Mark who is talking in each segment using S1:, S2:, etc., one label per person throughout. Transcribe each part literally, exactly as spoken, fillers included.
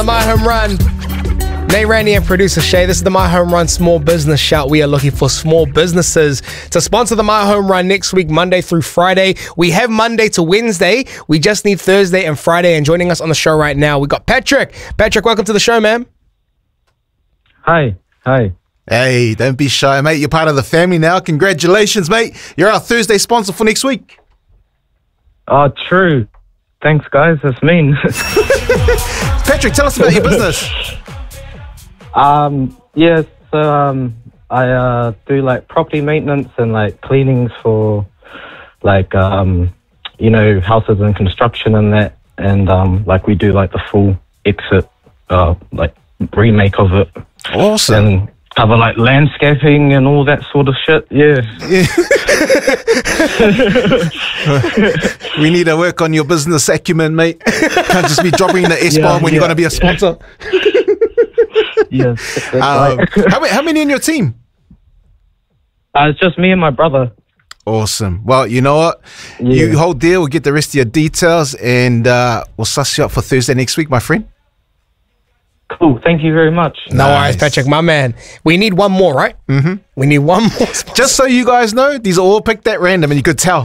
S1: My Home Run. Nate Randy and producer Shay. This is the My Home Run Small Business Shout. We are looking for small businesses to sponsor the My Home Run next week, Monday through Friday. We have Monday to Wednesday. We just need Thursday and Friday. And joining us on the show right now, we got Patrick. Patrick, welcome to the show, man.
S2: Hi. Hi.
S3: Hey, don't be shy, mate. You're part of the family now. Congratulations, mate. You're our Thursday sponsor for next week.
S2: Oh, true. Thanks, guys. That's mean.
S3: Patrick, tell us about your business.
S2: um, yeah, so um, I uh, do like property maintenance and like cleanings for like um, you know, houses and construction and that, and um, like we do like the full exit, uh, like remake of it.
S3: Awesome.
S2: And cover like landscaping and all that sort of shit. Yeah.
S3: We need to work on your business acumen, mate. Can't just be dropping the S-bomb
S2: Yeah,
S3: when
S2: yeah.
S3: you're going to be a sponsor.
S2: Yes. that's
S3: Um,
S2: right.
S3: how, many, how many in your team?
S2: Uh, it's just me and my brother.
S3: Awesome. Well, you know what?
S2: Yeah.
S3: You hold there. We'll get the rest of your details and uh, we'll suss you up for Thursday next week, my friend.
S2: Cool. Thank you very much.
S1: No
S3: Nice.
S1: worries, Patrick, my man. We need one more, right? Mm-hmm. We need one more sponsor.
S3: Just so you guys know, these are all picked at random and you could tell.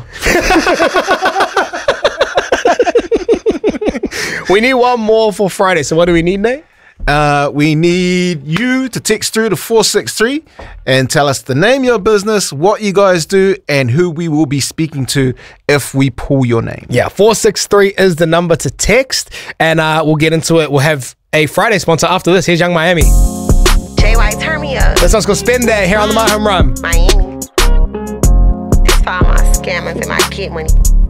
S1: We need one more for Friday. So what do we need, Nate?
S3: Uh, we need you to text through to four six three and tell us the name of your business, what you guys do, and who we will be speaking to if we pull your name.
S1: Yeah, four six three is the number to text, and uh, we'll get into it. We'll have a Friday sponsor after this. Here's Young Miami.
S4: J Y, turn me up.
S1: This one's called Spend That here on the My Home Run.
S4: Miami. It's for all my scammers and my kid money.